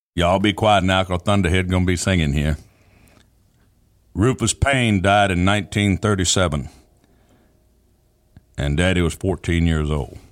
Y'all be quiet now, because Thunderhead going to be singing here. Rufus Payne died in 1937, and Daddy was 14 years old.